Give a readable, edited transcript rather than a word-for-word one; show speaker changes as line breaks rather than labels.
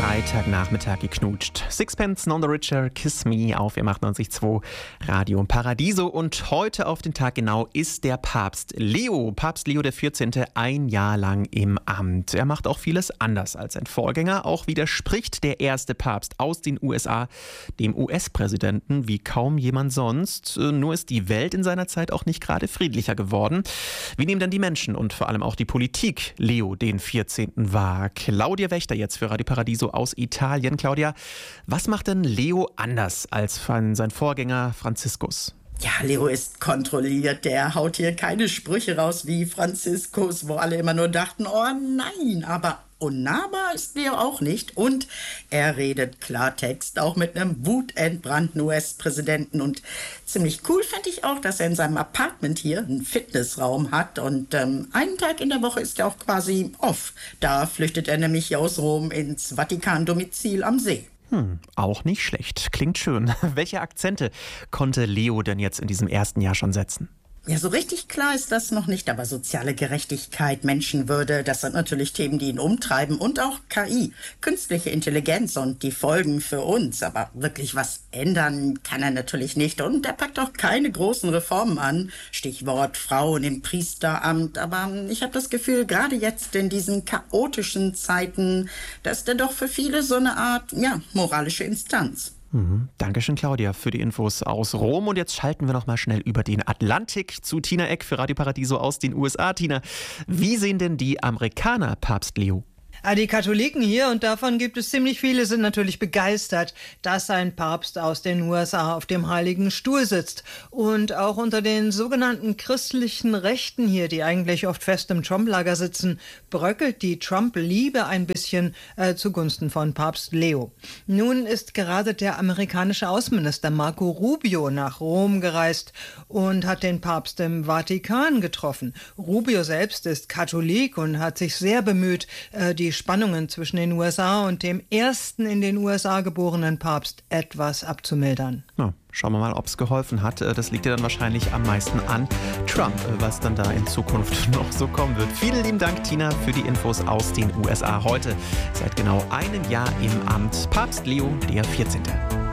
Freitagnachmittag geknutscht. Sixpence None the Richer, Kiss Me auf FM 98.2 Radio Paradiso. Und heute auf den Tag genau ist der Papst Leo der 14. ein Jahr lang im Amt. Er macht auch vieles anders als sein Vorgänger. Auch widerspricht der erste Papst aus den USA dem US-Präsidenten wie kaum jemand sonst. Nur ist die Welt in seiner Zeit auch nicht gerade friedlicher geworden. Wie nehmen dann die Menschen und vor allem auch die Politik Leo den 14. wahr? Claudia Wächter jetzt für Radio Paradiso aus Italien. Claudia, was macht denn Leo anders als sein Vorgänger Franziskus?
Ja, Leo ist kontrolliert, der haut hier keine Sprüche raus wie Franziskus, wo alle immer nur dachten, oh nein, aber unnahbar ist Leo auch nicht. Und er redet Klartext, auch mit einem wutentbrannten US-Präsidenten. Und ziemlich cool fände ich auch, dass er in seinem Apartment hier einen Fitnessraum hat. Und einen Tag in der Woche ist er auch quasi off. Da flüchtet er nämlich aus Rom ins Vatikan-Domizil am See.
Auch nicht schlecht. Klingt schön. Welche Akzente konnte Leo denn jetzt in diesem ersten Jahr schon setzen?
Ja, so richtig klar ist das noch nicht, aber soziale Gerechtigkeit, Menschenwürde, das sind natürlich Themen, die ihn umtreiben und auch KI, künstliche Intelligenz und die Folgen für uns. Aber wirklich was ändern kann er natürlich nicht und er packt auch keine großen Reformen an. Stichwort Frauen im Priesteramt. Aber ich habe das Gefühl, gerade jetzt in diesen chaotischen Zeiten, da ist er doch für viele so eine Art, moralische Instanz.
Dankeschön, Claudia, für die Infos aus Rom. Und jetzt schalten wir noch mal schnell über den Atlantik zu Tina Eck für Radio Paradiso aus den USA. Tina, wie sehen denn die Amerikaner Papst Leo?
Die Katholiken hier, und davon gibt es ziemlich viele, sind natürlich begeistert, dass ein Papst aus den USA auf dem Heiligen Stuhl sitzt. Und auch unter den sogenannten christlichen Rechten hier, die eigentlich oft fest im Trump-Lager sitzen, bröckelt die Trump-Liebe ein bisschen zugunsten von Papst Leo. Nun ist gerade der amerikanische Außenminister Marco Rubio nach Rom gereist und hat den Papst im Vatikan getroffen. Rubio selbst ist Katholik und hat sich sehr bemüht, die Spannungen zwischen den USA und dem ersten in den USA geborenen Papst etwas abzumildern.
Ja, schauen wir mal, ob es geholfen hat. Das liegt ja dann wahrscheinlich am meisten an Trump, was dann da in Zukunft noch so kommen wird. Vielen lieben Dank, Tina, für die Infos aus den USA heute. Seit genau einem Jahr im Amt Papst Leo der 14.